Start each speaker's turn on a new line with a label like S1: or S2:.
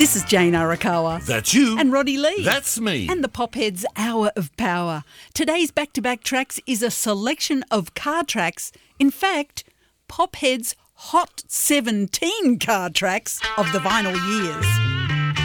S1: This is Jane Arakawa.
S2: That's you.
S1: And Roddy Lee.
S2: That's me.
S1: And the Popheads Hour of Power. Today's back-to-back tracks is a selection of car tracks. In fact, Popheads' Hot 17 car tracks of the vinyl years.